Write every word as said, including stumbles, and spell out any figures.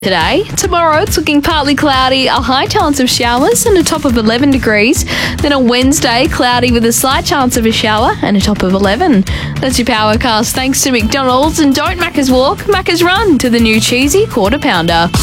Today. Tomorrow, it's looking partly cloudy, a high chance of showers and a top of eleven degrees. Then on Wednesday, cloudy with a slight chance of a shower and a top of eleven. That's your Powercast. Thanks to McDonald's, and don't Macca's walk, Macca's run to the new cheesy quarter pounder.